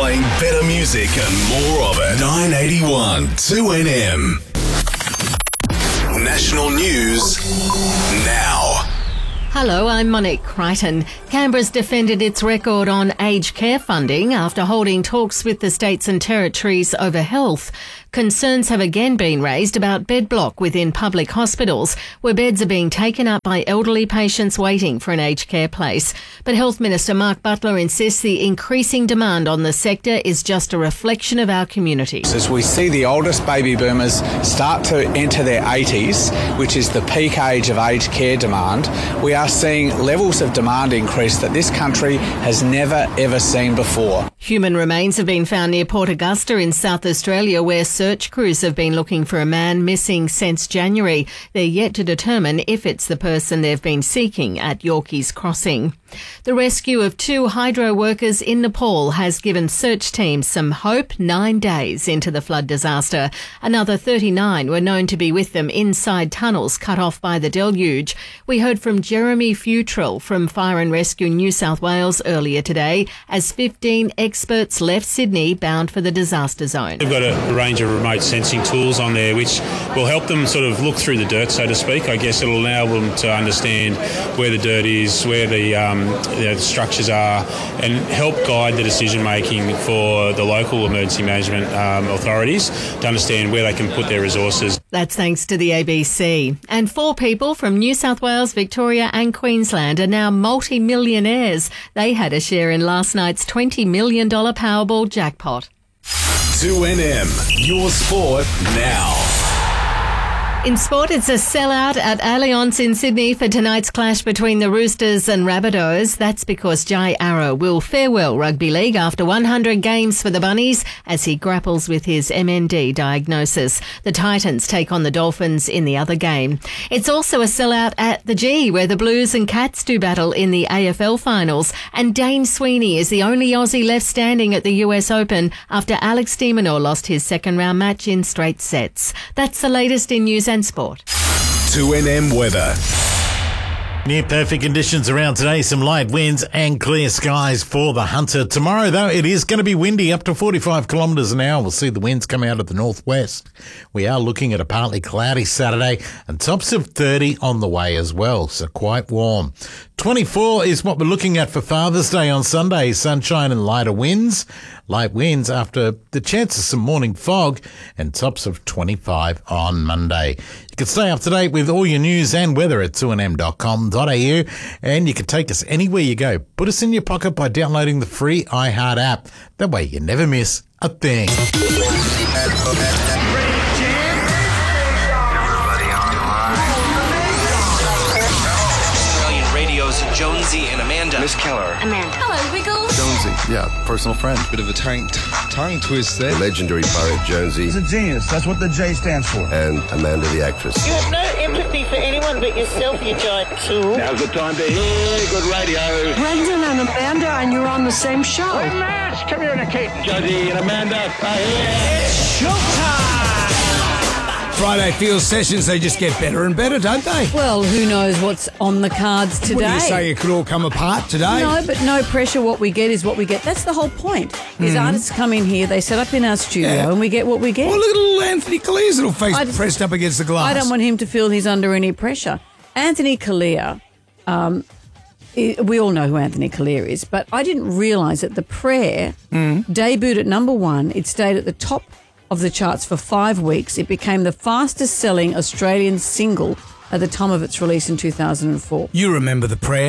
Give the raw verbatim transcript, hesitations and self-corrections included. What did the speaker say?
Playing better music and more of it. nine eighty-one two N M. National news now. Hello, I'm Monique Crichton. Canberra's defended its record on aged care funding after holding talks with the states and territories over health. Concerns have again been raised about bed block within public hospitals, where beds are being taken up by elderly patients waiting for an aged care place. But Health Minister Mark Butler insists the increasing demand on the sector is just a reflection of our community. As we see the oldest baby boomers start to enter their eighties, which is the peak age of aged care demand, we are seeing levels of demand increase that this country has never ever seen before. Human remains have been found near Port Augusta in South Australia, where search crews have been looking for a man missing since January. They're yet to determine if it's the person they've been seeking at Yorkeys Crossing. The rescue of two hydro workers in Nepal has given search teams some hope nine days into the flood disaster. Another thirty-nine were known to be with them inside tunnels cut off by the deluge. We heard from Jeremy Futrell from Fire and Rescue New South Wales earlier today as fifteen experts left Sydney bound for the disaster zone. They've got a range of remote sensing tools on there which will help them sort of look through the dirt, so to speak. I guess it'll allow them to understand where the dirt is, where the um, you know, the structures are, and help guide the decision making for the local emergency management um, authorities to understand where they can put their resources. That's thanks to the A B C. And four people from New South Wales, Victoria and Queensland are now multi-millionaires. They had a share in last night's twenty million dollars Powerball jackpot. two N M, your sport now. In sport, it's a sellout at Allianz in Sydney for tonight's clash between the Roosters and Rabbitohs. That's because Jai Arrow will farewell rugby league after one hundred games for the Bunnies as he grapples with his M N D diagnosis. The Titans take on the Dolphins in the other game. It's also a sellout at the G, where the Blues and Cats do battle in the A F L finals. And Dane Sweeney is the only Aussie left standing at the U S Open after Alex de Minaur lost his second round match in straight sets. That's the latest in news and sport. two N M weather. Near perfect conditions around today, some light winds and clear skies for the Hunter. Tomorrow, though, it is going to be windy, up to forty-five kilometres an hour. We'll see the winds come out of the northwest. We are looking at a partly cloudy Saturday and tops of thirty on the way as well, so quite warm. twenty-four is what we're looking at for Father's Day on Sunday. Sunshine and lighter winds. Light winds after the chance of some morning fog, and tops of twenty-five on Monday. You can stay up to date with all your news and weather at two n m dot com dot a u, and you can take us anywhere you go. Put us in your pocket by downloading the free iHeart app. That way you never miss a thing. Australian Radio's Jonesy and Amanda. Miss Keller. Amanda. Hello, Wiggles. Jonesy, yeah, personal friend. Bit of a tongue, tongue twist there. Legendary poet Jonesy. He's a genius. That's what the J stands for. And Amanda the actress. You have no empathy for anyone but yourself, you giant tool. Now's the time to hear good radio. Brendan and Amanda, and you're on the same show. We're mass communicating. Jonesy and Amanda are here. It's showtime! Friday Field Sessions, they just get better and better, don't they? Well, who knows what's on the cards today? What do you say, it could all come apart today? No, but no pressure. What we get is what we get. That's the whole point. These mm-hmm. artists come in here, they set up in our studio, yeah. and we get what we get. Well, look at little Anthony Callier's little face just, pressed up against the glass. I don't want him to feel he's under any pressure. Anthony Callier, um, we all know who Anthony Callier is, but I didn't realise that The Prayer mm. debuted at number one. It stayed at the top of the charts for five weeks. It became the fastest selling Australian single at the time of its release in two thousand four. You remember The Prayer?